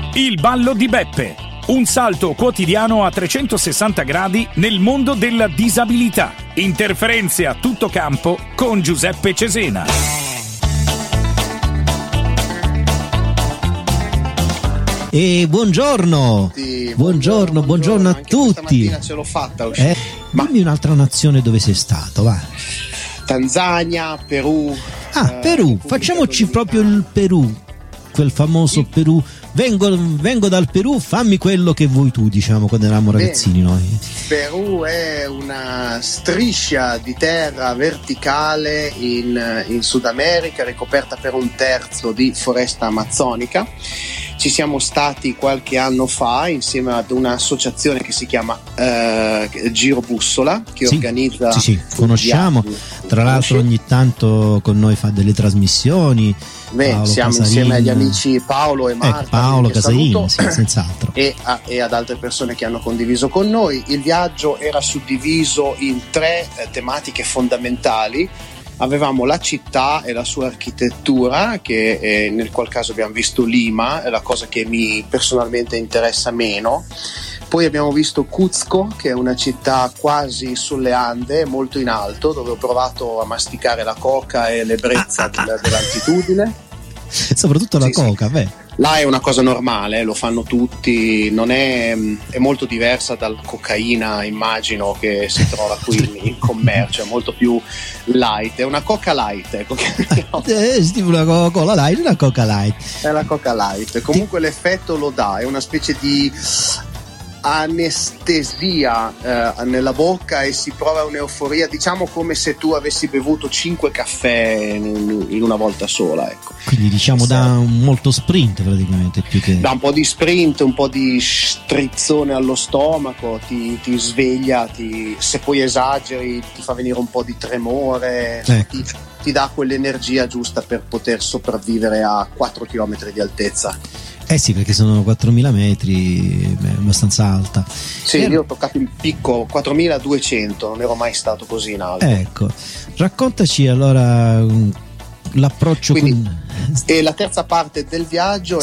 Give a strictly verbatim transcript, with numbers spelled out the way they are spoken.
Il ballo di Beppe. Un salto quotidiano a trecentosessanta gradi nel mondo della disabilità. Interferenze a tutto campo con Giuseppe Cesena. E buongiorno. Buongiorno, buongiorno, buongiorno a Anche tutti. Ce l'ho fatta uscire. Eh, Ma... Dimmi un'altra nazione dove sei stato, va. Tanzania, Perù. Ah, eh, Perù, Repubblica facciamoci Dominicana. proprio il Perù, quel famoso Sì. Perù. Vengo, vengo dal Perù, fammi quello che vuoi tu, diciamo, quando eravamo ragazzini noi. Perù è una striscia di terra verticale in, in Sud America, ricoperta per un terzo di foresta amazzonica. Ci siamo stati qualche anno fa insieme ad un'associazione che si chiama eh, Giro Bussola, che Sì, organizza sì, sì, conosciamo. viaggi. Tra l'altro ogni tanto con noi fa delle trasmissioni. Beh, Paolo siamo Casarin. insieme agli amici Paolo e Marta, Eh, Paolo che Casarin, saluto, sì, senz'altro. e, a, e ad altre persone che hanno condiviso con noi. Il viaggio era suddiviso in tre eh, tematiche fondamentali. Avevamo la città e la sua architettura, che eh, nel qual caso abbiamo visto Lima, è la cosa che mi personalmente interessa meno. Poi abbiamo visto Cuzco, che è una città quasi sulle Ande, molto in alto, dove ho provato a masticare la coca e l'ebbrezza del- dell'altitudine. Soprattutto la Sì, sì. coca, beh. Là è una cosa normale, lo fanno tutti, non è, è molto diversa dal cocaina, immagino, che si trova qui in, in commercio, è molto più light, è una coca light, ecco, Eh, sì, una Coca-Cola light, una Coca light. è la coca light, comunque l'effetto lo dà, è una specie di anestesia eh, nella bocca e si prova un'euforia, diciamo come se tu avessi bevuto cinque caffè in, in una volta sola, ecco. Quindi diciamo da un molto sprint praticamente più che. Da un po' di sprint, un po' di strizzone allo stomaco, ti, ti sveglia, ti, se poi esageri ti fa venire un po' di tremore, Ecco. ti, ti dà quell'energia giusta per poter sopravvivere a quattro chilometri di altezza. Eh sì, perché sono quattromila metri, beh, abbastanza alta. Sì, Eh, io ho toccato il picco quattromiladuecento, non ero mai stato così in alto. Ecco, raccontaci allora um, l'approccio Quindi, con. E la terza parte del viaggio